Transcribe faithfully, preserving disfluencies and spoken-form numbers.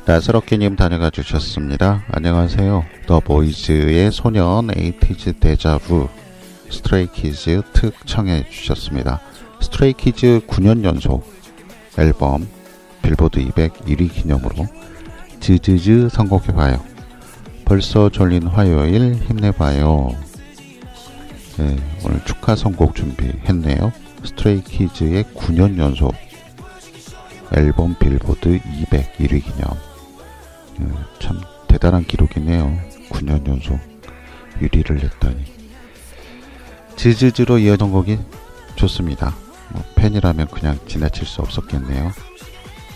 나스럽게님 다녀가 주셨습니다. 안녕하세요. 더 보이즈의 소년 에이티즈 데자부 스트레이키즈 특 청해 주셨습니다. 스트레이키즈 구 년 연속 앨범 빌보드 이백 일 위 기념으로 즈즈즈 선곡해봐요. 벌써 졸린 화요일 힘내봐요. 네, 오늘 축하 선곡 준비했네요. 스트레이키즈의 구 년 연속 앨범 빌보드 이백 일 위 기념. 네, 참 대단한 기록이네요. 구 년 연속 일 위를 냈다니. 즈즈즈로 이어진 곡이 좋습니다. 뭐 팬이라면 그냥 지나칠 수 없었겠네요.